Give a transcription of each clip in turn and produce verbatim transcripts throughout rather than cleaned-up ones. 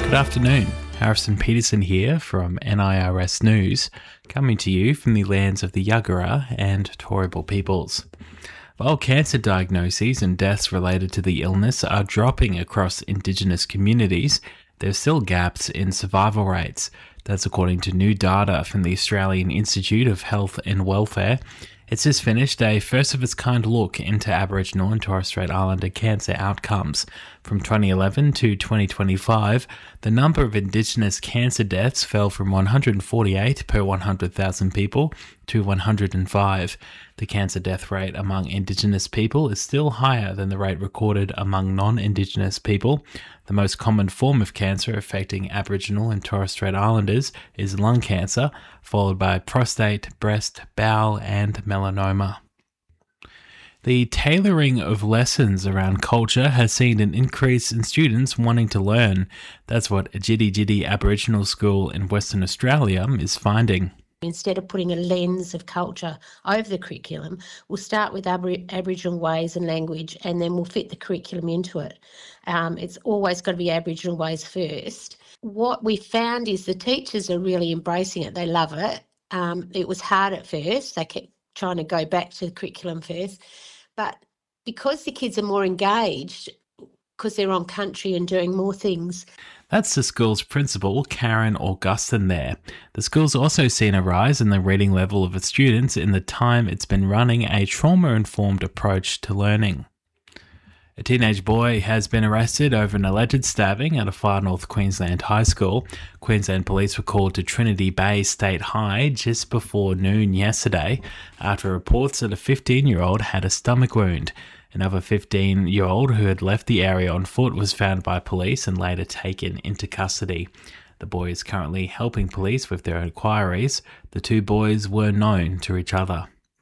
Good afternoon. Harrison Peterson here from N I R S News, coming to you from the lands of the Yagara and Turrbal peoples. While cancer diagnoses and deaths related to the illness are dropping across Indigenous communities, there's still gaps in survival rates. That's according to new data from the Australian Institute of Health and Welfare. It's just finished a first-of-its-kind look into Aboriginal and Torres Strait Islander cancer outcomes. From twenty eleven to twenty twenty-five, the number of Indigenous cancer deaths fell from one hundred forty-eight per one hundred thousand people to one hundred five. The cancer death rate among Indigenous people is still higher than the rate recorded among non-Indigenous people. The most common form of cancer affecting Aboriginal and Torres Strait Islanders is lung cancer, followed by prostate, breast, bowel, and melanoma. The tailoring of lessons around culture has seen an increase in students wanting to learn. That's what Jitty Jitty Aboriginal School in Western Australia is finding. Instead of putting a lens of culture over the curriculum, we'll start with Abri- Aboriginal ways and language, and then we'll fit the curriculum into it. Um, it's always got to be Aboriginal ways first. What we found is the teachers are really embracing it. They love it. Um, it was hard at first. They kept trying to go back to the curriculum first. But because the kids are more engaged, because they're on country and doing more things. That's the school's principal, Karen Augustin there. The school's also seen a rise in the reading level of its students in the time it's been running a trauma-informed approach to learning. A teenage boy has been arrested over an alleged stabbing at a Far North Queensland high school. Queensland police were called to Trinity Bay State High just before noon yesterday after reports that a fifteen-year-old had a stomach wound. Another fifteen-year-old who had left the area on foot was found by police and later taken into custody. The boy is currently helping police with their inquiries. The two boys were known to each other.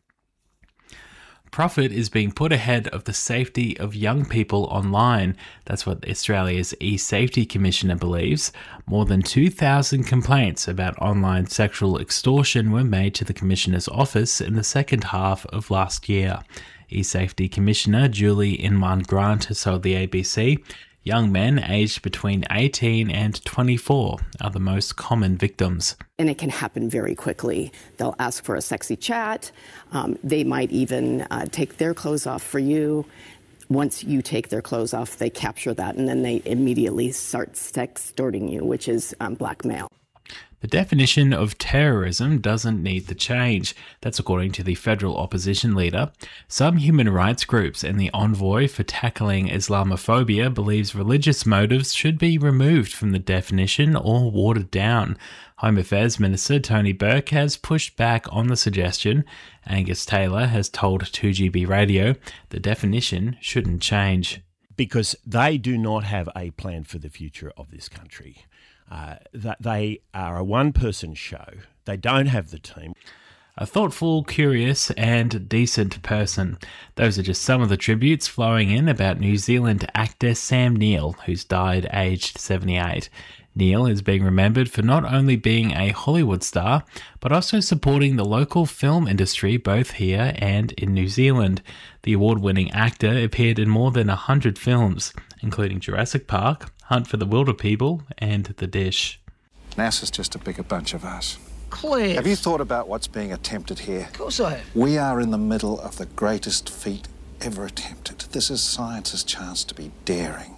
Profit is being put ahead of the safety of young people online. That's what Australia's e-Safety Commissioner believes. More than two thousand complaints about online sexual extortion were made to the Commissioner's office in the second half of last year. E-Safety Commissioner Julie Inman-Grant has told the A B C, young men aged between eighteen and twenty-four are the most common victims. And it can happen very quickly. They'll ask for a sexy chat. Um, they might even uh, take their clothes off for you. Once you take their clothes off, they capture that, and then they immediately start sextorting you, which is um, blackmail. The definition of terrorism doesn't need to change. That's according to the federal opposition leader. Some human rights groups and the envoy for tackling Islamophobia believes religious motives should be removed from the definition or watered down. Home Affairs Minister Tony Burke has pushed back on the suggestion. Angus Taylor has told two G B Radio the definition shouldn't change. Because they do not have a plan for the future of this country. Uh, that they are a one-person show. They don't have the team. A thoughtful, curious and decent person. Those are just some of the tributes flowing in about New Zealand actor Sam Neill, who's died aged seventy-eight. Neill is being remembered for not only being a Hollywood star, but also supporting the local film industry both here and in New Zealand. The award-winning actor appeared in more than one hundred films, including Jurassic Park, Hunt for the Wilderpeople, and The Dish. NASA's just a bigger bunch of us. Cliff! Have you thought about what's being attempted here? Of course I have. We are in the middle of the greatest feat ever attempted. This is science's chance to be daring.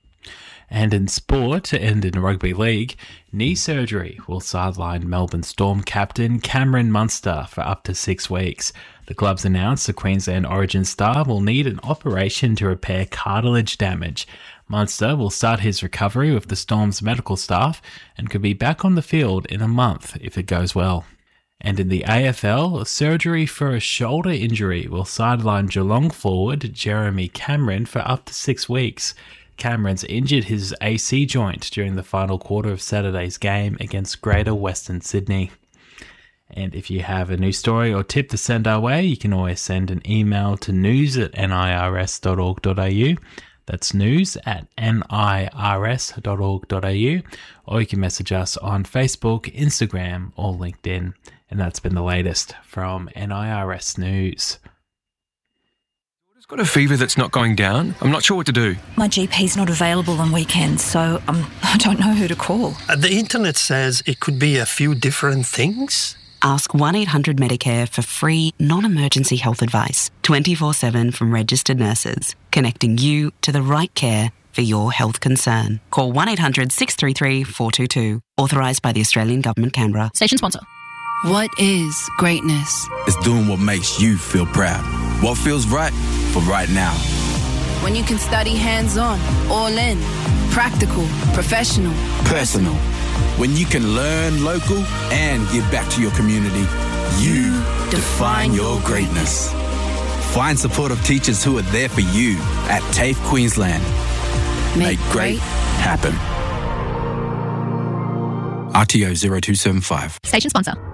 And in sport and in rugby league, knee surgery will sideline Melbourne Storm captain Cameron Munster for up to six weeks. The club's announced the Queensland Origin star will need an operation to repair cartilage damage. Munster will start his recovery with the Storm's medical staff and could be back on the field in a month if it goes well. And in the A F L, surgery for a shoulder injury will sideline Geelong forward Jeremy Cameron for up to six weeks. Cameron's injured his A C joint during the final quarter of Saturday's game against Greater Western Sydney. And if you have a news story or tip to send our way, you can always send an email to news at nirs dot org dot a u. That's news at nirs dot org dot a u. Or you can message us on Facebook, Instagram, or LinkedIn. And that's been the latest from N I R S News. I've got a fever that's not going down. I'm not sure what to do. My G P's not available on weekends, so um, I don't know who to call. Uh, the internet says it could be a few different things. Ask one eight hundred Medicare for free, non-emergency health advice, twenty-four seven from registered nurses, connecting you to the right care for your health concern. Call one eight hundred six three three four two two. Authorised by the Australian Government, Canberra. Station sponsor. What is greatness? It's doing what makes you feel proud. What feels right for right now. When you can study hands-on, all in, practical, professional, personal. When you can learn local and give back to your community, you define your greatness. Find supportive teachers who are there for you at TAFE Queensland. Make, Make great happen. R T O zero two seven five. Station sponsor.